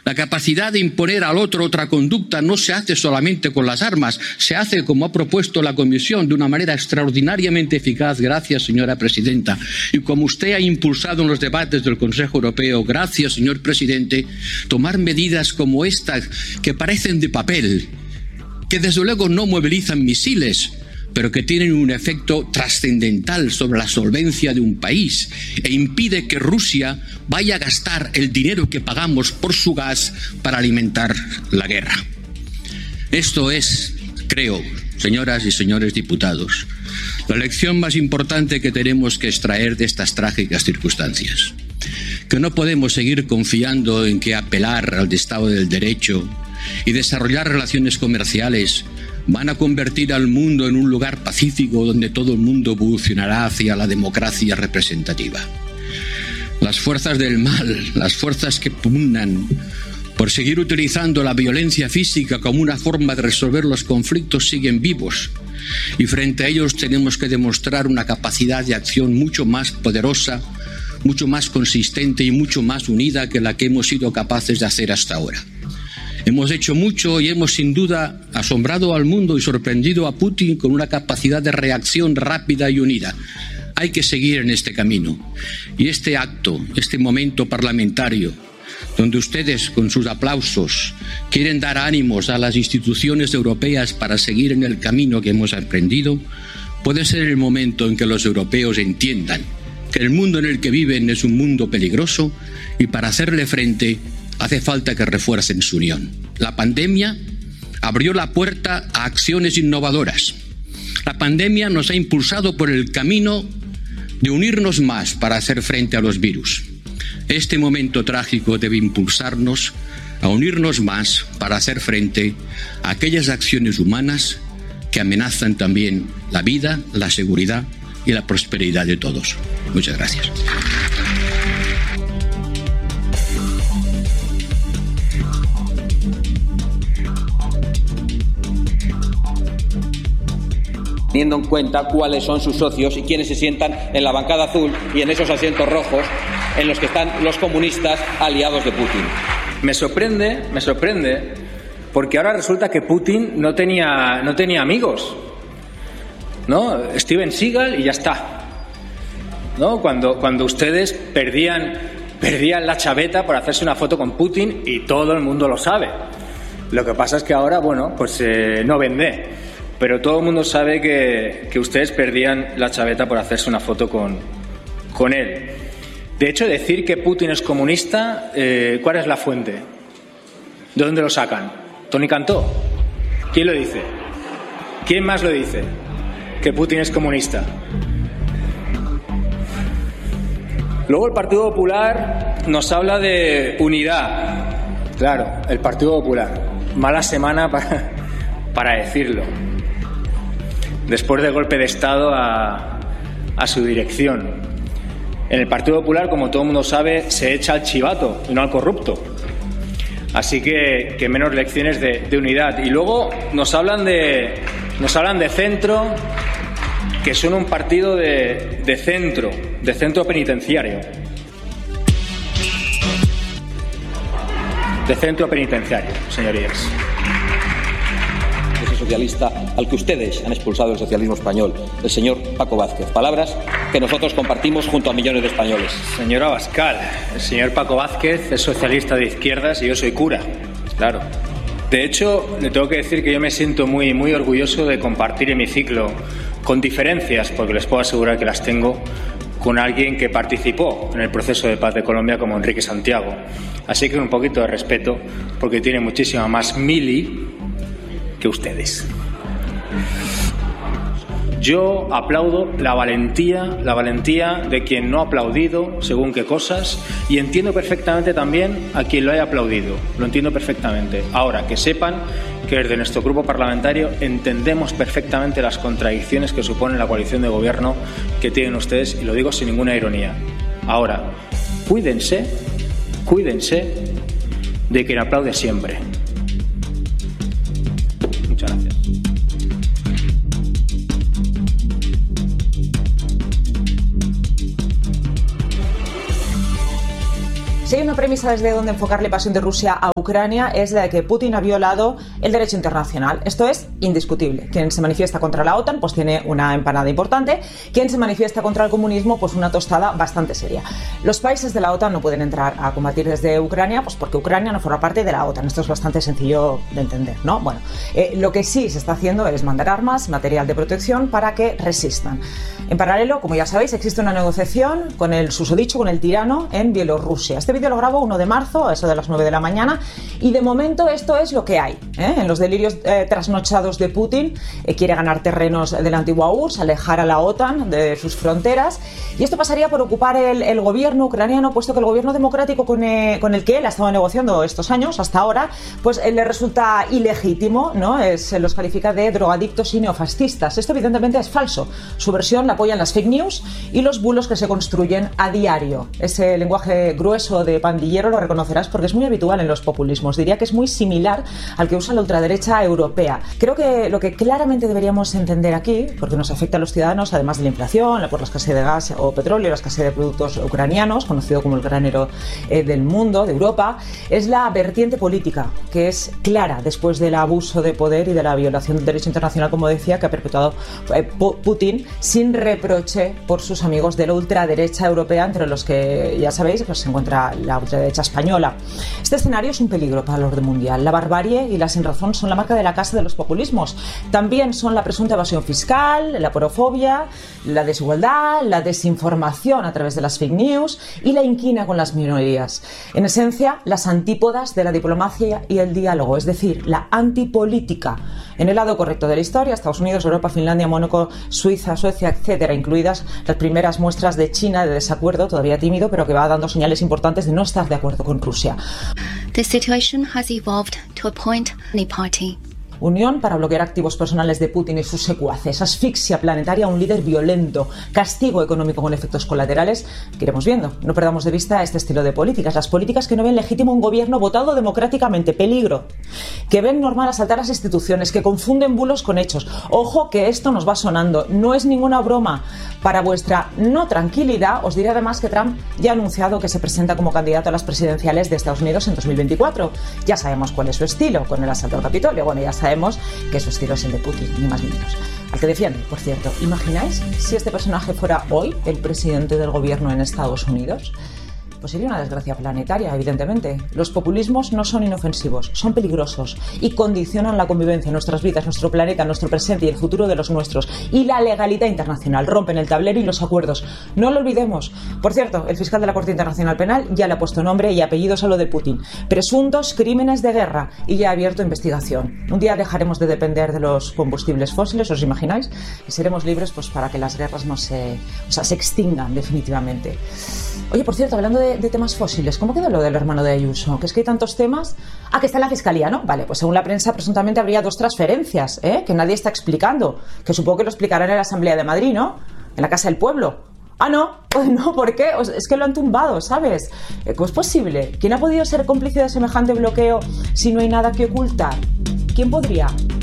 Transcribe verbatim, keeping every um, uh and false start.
La capacidad de imponer al otro otra conducta no se hace solamente con las armas, se hace, como ha propuesto la Comisión, de una manera extraordinariamente eficaz, gracias, señora presidenta. Y como usted ha impulsado en los debates del Consejo Europeo, gracias, señor presidente, tomar medidas como estas, que parecen de papel, que desde luego no movilizan misiles, pero que tienen un efecto trascendental sobre la solvencia de un país e impide que Rusia vaya a gastar el dinero que pagamos por su gas para alimentar la guerra. Esto es, creo, señoras y señores diputados, la lección más importante que tenemos que extraer de estas trágicas circunstancias. Que no podemos seguir confiando en que apelar al Estado del Derecho y desarrollar relaciones comerciales van a convertir al mundo en un lugar pacífico donde todo el mundo evolucionará hacia la democracia representativa. Las fuerzas del mal, las fuerzas que pugnan por seguir utilizando la violencia física como una forma de resolver los conflictos siguen vivos, y frente a ellos tenemos que demostrar una capacidad de acción mucho más poderosa, mucho más consistente y mucho más unida que la que hemos sido capaces de hacer hasta ahora. Hemos hecho mucho y hemos sin duda asombrado al mundo y sorprendido a Putin con una capacidad de reacción rápida y unida. Hay que seguir en este camino. Y este acto, este momento parlamentario, donde ustedes con sus aplausos quieren dar ánimos a las instituciones europeas para seguir en el camino que hemos emprendido, puede ser el momento en que los europeos entiendan que el mundo en el que viven es un mundo peligroso y para hacerle frente hace falta que refuercen su unión. La pandemia abrió la puerta a acciones innovadoras. La pandemia nos ha impulsado por el camino de unirnos más para hacer frente a los virus. Este momento trágico debe impulsarnos a unirnos más para hacer frente a aquellas acciones humanas que amenazan también la vida, la seguridad y la prosperidad de todos. Muchas gracias. Teniendo en cuenta cuáles son sus socios y quiénes se sientan en la bancada azul y en esos asientos rojos en los que están los comunistas aliados de Putin. Me sorprende, me sorprende, porque ahora resulta que Putin no tenía, no tenía amigos, ¿no? Steven Seagal y ya está, ¿no? Cuando, cuando ustedes perdían, perdían la chaveta por hacerse una foto con Putin y todo el mundo lo sabe. Lo que pasa es que ahora, bueno, pues eh, no vende. Pero todo el mundo sabe que, que ustedes perdían la chaveta por hacerse una foto con, con él. De hecho, decir que Putin es comunista, eh, ¿cuál es la fuente? ¿De dónde lo sacan? ¿Tony Cantó? ¿Quién lo dice? ¿Quién más lo dice? Que Putin es comunista. Luego el Partido Popular nos habla de unidad. Claro, el Partido Popular. Mala semana para, para decirlo. Después del golpe de Estado a, a su dirección. En el Partido Popular, como todo el mundo sabe, se echa al chivato y no al corrupto. Así que, que menos lecciones de, de unidad. Y luego nos hablan de, nos hablan de centro, que son un partido de, de centro, de centro penitenciario. De centro penitenciario, señorías. Socialista al que ustedes han expulsado del socialismo español, el señor Paco Vázquez. Palabras que nosotros compartimos junto a millones de españoles. Señora Abascal, el señor Paco Vázquez es socialista de izquierdas y yo soy cura, claro. De hecho, le tengo que decir que yo me siento muy, muy orgulloso de compartir hemiciclo con diferencias, porque les puedo asegurar que las tengo, con alguien que participó en el proceso de paz de Colombia como Enrique Santiago. Así que un poquito de respeto, porque tiene muchísima más mili que ustedes. Yo aplaudo la valentía, la valentía de quien no ha aplaudido según qué cosas, y entiendo perfectamente también a quien lo haya aplaudido. Lo entiendo perfectamente. Ahora, que sepan que desde nuestro grupo parlamentario entendemos perfectamente las contradicciones que supone la coalición de gobierno que tienen ustedes, y lo digo sin ninguna ironía. Ahora, cuídense, cuídense de quien aplaude siempre. Muchas gracias. Si hay una una premisa desde donde enfocar la invasión de Rusia a Ucrania es la de que Putin ha violado el derecho internacional. Esto es indiscutible. Quien se manifiesta contra la OTAN pues tiene una empanada importante. Quien se manifiesta contra el comunismo pues una tostada bastante seria. Los países de la OTAN no pueden entrar a combatir desde Ucrania pues porque Ucrania no forma parte de la OTAN. Esto es bastante sencillo de entender, ¿no? Bueno, eh, lo que sí se está haciendo es mandar armas, material de protección para que resistan. En paralelo, como ya sabéis, existe una negociación con el susodicho, con el tirano en Bielorrusia. Este vídeo lo grabo uno de marzo, a eso de las nueve de la mañana, y de momento esto es lo que hay, ¿eh? En los delirios eh, trasnochados de Putin, eh, quiere ganar terrenos de la antigua U R S S, alejar a la OTAN de sus fronteras, y esto pasaría por ocupar el, el gobierno ucraniano, puesto que el gobierno democrático con, eh, con el que él ha estado negociando estos años, hasta ahora, pues eh, le resulta ilegítimo, ¿no? Eh, se los califica de drogadictos y neofascistas. Esto evidentemente es falso. Su versión la apoyan las fake news y los bulos que se construyen a diario. Ese lenguaje grueso de pandillero lo reconocerás porque es muy habitual en los populismos. Diría que es muy similar al que usa la ultraderecha europea. Creo que lo que claramente deberíamos entender aquí, porque nos afecta a los ciudadanos, además de la inflación, por la escasez de gas o petróleo, la escasez de productos ucranianos, conocido como el granero eh, del mundo, de Europa, es la vertiente política, que es clara después del abuso de poder y de la violación del derecho internacional, como decía, que ha perpetuado eh, Putin sin reproche por sus amigos de la ultraderecha europea, entre los que, ya sabéis, pues se encuentra la ultraderecha española. Este escenario es un peligro para el orden mundial. La barbarie y la sinrazón son la marca de la casa de los populismos. También son la presunta evasión fiscal, la porofobia, la desigualdad, la desinformación a través de las fake news y la inquina con las minorías. En esencia, las antípodas de la diplomacia y el diálogo, es decir, la antipolítica. En el lado correcto de la historia, Estados Unidos, Europa, Finlandia, Mónaco, Suiza, Suecia, etcétera, incluidas las primeras muestras de China de desacuerdo, todavía tímido, pero que va dando señales importantes de no estar de acuerdo con Rusia. The situation has evolved to a point any party. Unión para bloquear activos personales de Putin y sus secuaces, asfixia planetaria a un líder violento, castigo económico con efectos colaterales que iremos viendo. No perdamos de vista este estilo de políticas, las políticas que no ven legítimo un gobierno votado democráticamente, peligro, que ven normal asaltar las instituciones, que confunden bulos con hechos. Ojo que esto nos va sonando, no es ninguna broma. Para vuestra no tranquilidad, os diré además que Trump ya ha anunciado que se presenta como candidato a las presidenciales de Estados Unidos en dos mil veinticuatro. Ya sabemos cuál es su estilo con el asalto al Capitolio. Bueno, ya sabemos que su estilo es el de Putin, ni más ni menos. Al que defiende, por cierto. ¿Imagináis si este personaje fuera hoy el presidente del gobierno en Estados Unidos? Pues sería una desgracia planetaria, evidentemente. Los populismos no son inofensivos, son peligrosos y condicionan la convivencia, nuestras vidas, nuestro planeta, nuestro presente y el futuro de los nuestros. Y la legalidad internacional, rompen el tablero y los acuerdos. No lo olvidemos. Por cierto, el fiscal de la Corte Internacional Penal ya le ha puesto nombre y apellidos a lo de Putin. Presuntos crímenes de guerra y ya ha abierto investigación. Un día dejaremos de depender de los combustibles fósiles, ¿os imagináis? Y seremos libres pues para que las guerras no se, o sea, se extingan definitivamente. Oye, por cierto, hablando de, de temas fósiles, ¿cómo quedó lo del hermano de Ayuso? Que es que hay tantos temas. Ah, que está en la fiscalía, ¿no? Vale, pues según la prensa, presuntamente habría dos transferencias, ¿eh? Que nadie está explicando. Que supongo que lo explicarán en la Asamblea de Madrid, ¿no? En la Casa del Pueblo. Ah, no, pues no, ¿por qué? Es que lo han tumbado, ¿sabes? ¿Cómo es posible? ¿Quién ha podido ser cómplice de semejante bloqueo si no hay nada que ocultar? ¿Quién podría?